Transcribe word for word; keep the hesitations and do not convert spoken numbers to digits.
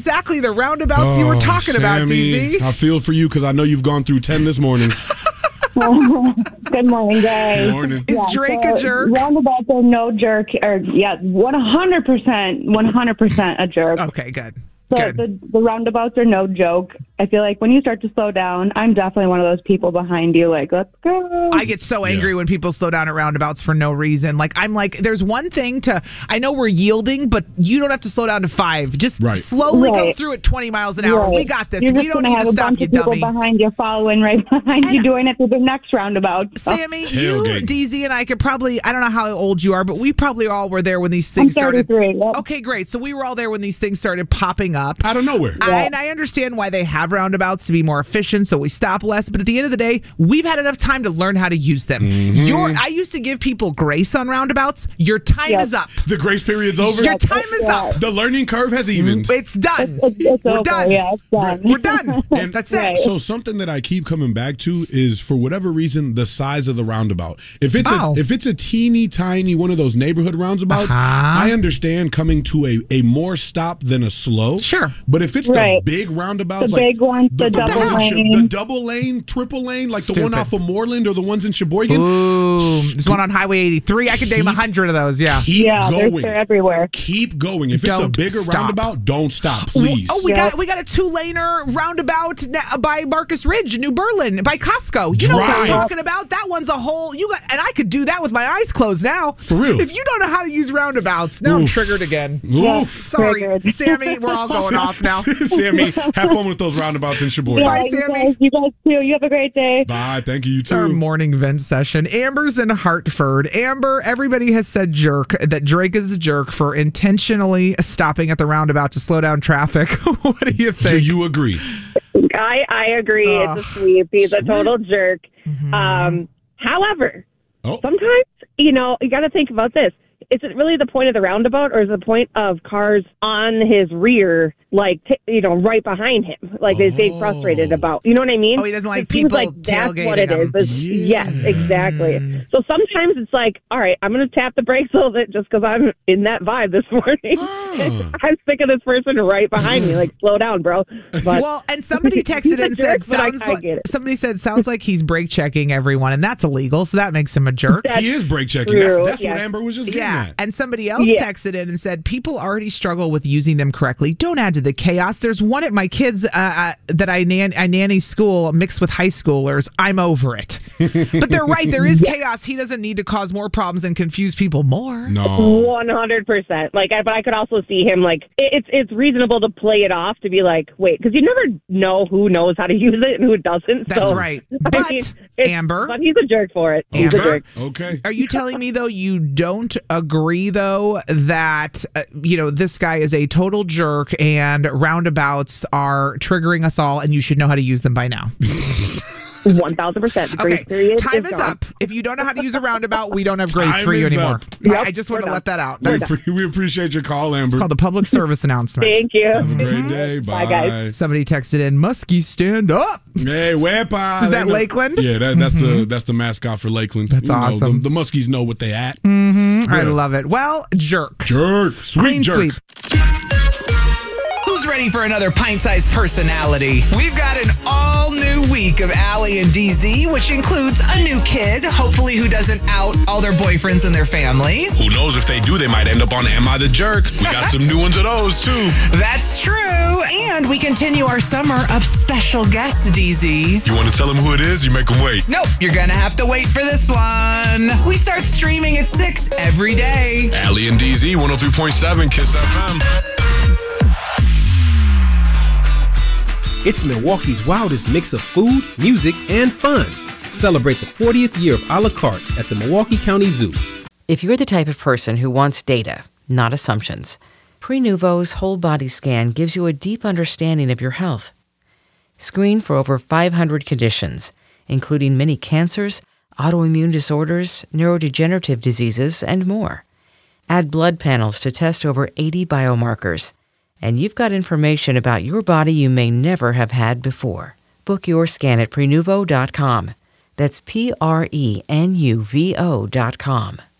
exactly the roundabouts oh, you were talking Sammy, about, D Z. I feel for you because I know you've gone through ten this morning. Good morning, guys. Good morning. Is yeah, Drake so a jerk? Roundabouts are no jerk, or yeah, one hundred percent, one hundred percent a jerk. Okay, good. So good. the, the roundabouts are no joke. I feel like when you start to slow down, I'm definitely one of those people behind you, like, let's go. I get so angry yeah. when people slow down at roundabouts for no reason. Like, I'm like, there's one thing to, I know we're yielding, but you don't have to slow down to five. Just right. slowly right. go through at twenty miles an hour. Right. We got this. You're we don't need to stop you, dummy. People behind you, following right behind and you, doing it to the next roundabout. So. Sammy, you, D Z, and I could probably, I don't know how old you are, but we probably all were there when these things I'm started. Yep. Okay, great. So we were all there when these things started popping up. Out of nowhere. I, yeah. And I understand why they have roundabouts to be more efficient, so we stop less. But at the end of the day, we've had enough time to learn how to use them. Mm-hmm. Your, I used to give people grace on roundabouts. Your time yep. is up. The grace period's over. Your time is yeah. up. The learning curve has evened. It's done. It's, it's We're over. done. Yeah, it's done. We're, we're done. And that's right. it. So something that I keep coming back to is, for whatever reason, the size of the roundabout. If it's oh. a if it's a teeny tiny one of those neighborhood roundabouts, uh-huh. I understand coming to a, a more stop than a slow. Sure. But if it's right. the big roundabouts, the like big ones, the, the double the, lane, the double lane, triple lane, like Stupid. the one off of Moreland or the ones in Sheboygan. Ooh, there's one on Highway eighty-three. I could name a hundred of those. Yeah. Keep yeah, going. They're, they're everywhere. Keep going. If Don't it's a bigger stop. roundabout, don't stop, please. Oh, we Yep. got we got a two laner roundabout by Marcus Ridge in New Berlin by Costco. You know what I'm Right. talking about? That one's a whole. You got, and I could do that with my eyes closed now. For real. If you don't know how to use roundabouts, now Oof. I'm triggered again. Oof. Sorry, Triggered. Sammy. We're all going off now. Sammy, have fun with those roundabouts in Sheboygan. Yeah, Bye, you Sammy. guys, you guys too. You have a great day. Bye. Thank you. You It's our too. morning vent session. Amber's in Hartford. Amber, everybody has said jerk, that Drake is a jerk for intentionally stopping at the roundabout to slow down traffic. What do you think? Do you agree? I, I agree. Oh, it's a sweep. He's sweet. a total jerk. Mm-hmm. Um, however, Oh. sometimes, you know, you got to think about this. Is it really the point of the roundabout, or is it the point of cars on his rear, like, t- you know, right behind him? Like, they're being frustrated about. You know what I mean? Oh, he doesn't like It seems people like that's tailgating what it him. is. It's- Yeah. Yes, exactly. So sometimes it's like, all right, I'm going to tap the brakes a little bit just because I'm in that vibe this morning. Ah. I'm sick of this person right behind me. Like, slow down, bro. But Well, and somebody texted a and said, jerk, but I- sounds I like, get it. somebody said, sounds like he's brake checking everyone, and that's illegal, so that makes him a jerk. That's He is brake checking. true, That's, that's what yeah. Amber was just getting Yeah, at. and somebody else Yeah. texted in and said, people already struggle with using them correctly. Don't add to the chaos. There's one at my kids uh, uh, that I, nan- I nanny school mixed with high schoolers. I'm over it. But they're right. There is chaos. He doesn't need to cause more problems and confuse people more. No. One hundred percent. Like, I, but I could also see him like it, it's it's reasonable to play it off to be like, wait, because you never know who knows how to use it and who doesn't. That's so, right. I But, mean, it's- Amber? but he's a jerk for it. He's a Amber? jerk. Okay. Are you telling me, though, you don't agree, though, that, uh, you know, this guy is a total jerk and roundabouts are triggering us all and you should know how to use them by now? One thousand percent. The grace Okay, period time is is gone. up. If you don't know how to use a roundabout, we don't have grace Time for you is anymore. up. I- Yep, I just we're want to done. let that out. We, That's pre- we appreciate your call, Amber. called a public service announcement. Thank you. Have a great day. Bye. Bye, guys. Somebody texted in, Muskie, stand up. Hey, wepa. Is that Lakeland? Yeah, that, that's the that's the mascot for Lakeland. That's You know, awesome. the, the Muskies know what they at. I Yeah. love it. Well, jerk. Jerk. Sweet Clean jerk. sweep. Who's ready for another pint-sized personality? We've got an all-new week of Allie and D Z, which includes a new kid, hopefully who doesn't out all their boyfriends and their family. Who knows, if they do, they might end up on Am I the Jerk? We got some new ones of those, too. That's true. And we continue our summer of special guests, D Z. You want to tell them who it is? You make them wait. Nope, you're gonna have to wait for this one. We start streaming at six every day. Allie and D Z, one oh three point seven, Kiss F M. It's Milwaukee's wildest mix of food, music, and fun. Celebrate the fortieth year of a la carte at the Milwaukee County Zoo. If you're the type of person who wants data, not assumptions, Prenuvo's whole body scan gives you a deep understanding of your health. Screen for over five hundred conditions, including many cancers, autoimmune disorders, neurodegenerative diseases, and more. Add blood panels to test over eighty biomarkers. And you've got information about your body you may never have had before. Book your scan at Prenuvo dot com. That's P R E N U V O dot com.